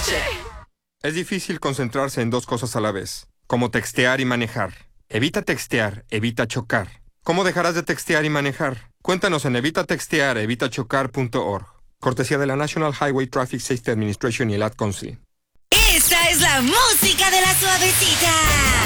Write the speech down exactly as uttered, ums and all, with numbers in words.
Es difícil concentrarse en dos cosas a la vez, como textear y manejar. Evita textear, evita chocar. ¿Cómo dejarás de textear y manejar? Cuéntanos en evita textear evita chocar punto org. Cortesía de la National Highway Traffic Safety Administration y el Ad Council. Esta es la música de la suavecita.